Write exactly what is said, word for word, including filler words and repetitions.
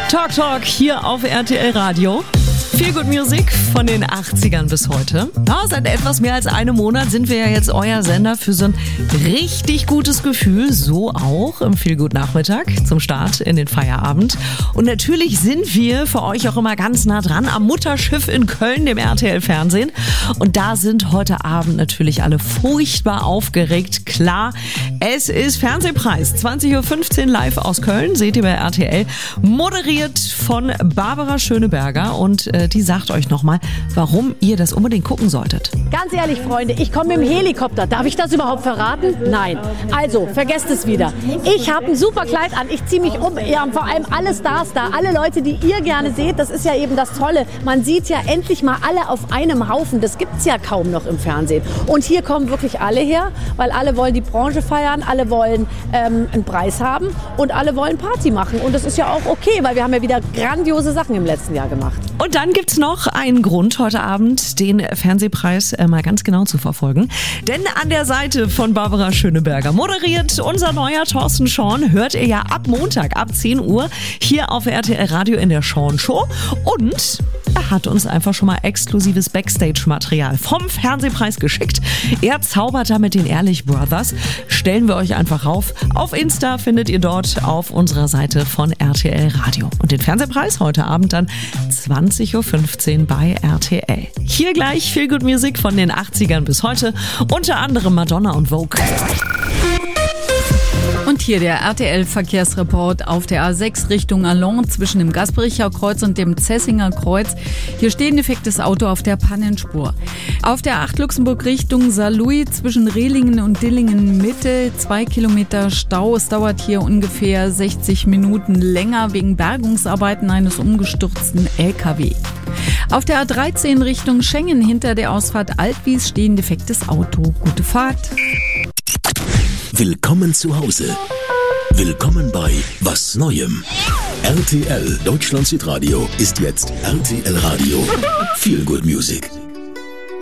Talk Talk hier auf R T L Radio. Viel Good Music von den achtzigern bis heute. Ja, seit etwas mehr als einem Monat sind wir ja jetzt euer Sender für so ein richtig gutes Gefühl. So auch im Feel Good Nachmittag zum Start in den Feierabend. Und natürlich sind wir für euch auch immer ganz nah dran am Mutterschiff in Köln, dem R T L Fernsehen. Und da sind heute Abend natürlich alle furchtbar aufgeregt. Klar, es ist Fernsehpreis. zwanzig Uhr fünfzehn live aus Köln, seht ihr bei R T L. Moderiert von Barbara Schöneberger und äh, die sagt euch nochmal, warum ihr das unbedingt gucken solltet. Ganz ehrlich, Freunde, ich komme mit dem Helikopter. Darf ich das überhaupt verraten? Nein. Also, vergesst es wieder. Ich habe ein super Kleid an, ich ziehe mich um. Ja, vor allem alle Stars da, alle Leute, die ihr gerne seht. Das ist ja eben das Tolle. Man sieht ja endlich mal alle auf einem Haufen. Das gibt es ja kaum noch im Fernsehen. Und hier kommen wirklich alle her, weil alle wollen die Branche feiern, alle wollen ähm, einen Preis haben und alle wollen Party machen. Und das ist ja auch okay, weil wir haben ja wieder grandiose Sachen im letzten Jahr gemacht. Und dann gibt's noch einen Grund, heute Abend den Fernsehpreis äh, mal ganz genau zu verfolgen. Denn an der Seite von Barbara Schöneberger moderiert unser neuer Thorsten Schorn. Hört ihr ja ab Montag, ab zehn Uhr hier auf R T L Radio in der Schorn Show. Und er hat uns einfach schon mal exklusives Backstage-Material vom Fernsehpreis geschickt. Er zaubert da mit den Ehrlich Brothers. Stellen wir euch einfach rauf. Auf Insta findet ihr dort auf unserer Seite von R T L Radio. Und den Fernsehpreis heute Abend dann zwanzig Uhr fünfzehn bei R T L. Hier gleich Feel Good Music von den achtzigern bis heute. Unter anderem Madonna und Vogue. Und hier der R T L-Verkehrsreport auf der A sechs Richtung Allons zwischen dem Gaspricher Kreuz und dem Zessinger Kreuz. Hier steht ein defektes Auto auf der Pannenspur. Auf der acht Luxemburg Richtung Saarlouis zwischen Rehlingen und Dillingen Mitte zwei Kilometer Stau. Es dauert hier ungefähr sechzig Minuten länger wegen Bergungsarbeiten eines umgestürzten L K W. Auf der A dreizehn Richtung Schengen hinter der Ausfahrt Altwies steht ein defektes Auto. Gute Fahrt. Willkommen zu Hause. Willkommen bei Was Neuem. R T L Deutschland Südradio ist jetzt R T L Radio. Feel Good Music.